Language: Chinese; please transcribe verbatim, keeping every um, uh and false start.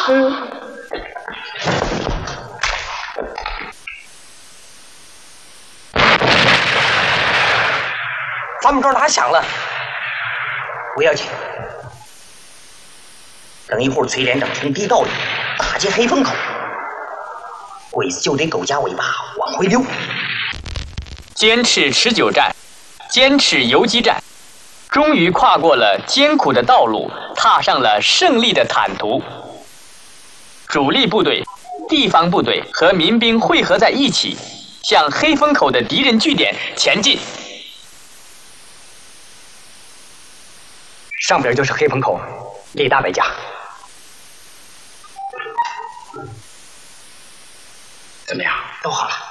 咱们这儿打响了，不要紧。等一会儿，崔连长从地道里打进黑风口，鬼子就得狗夹尾巴往回溜。 坚持持久战，坚持游击战，终于跨过了艰苦的道路，踏上了胜利的坦途。主力部队、地方部队和民兵汇合在一起，向黑风口的敌人据点前进。 上边就是黑风口，李大伟家。怎么样？ 都好了。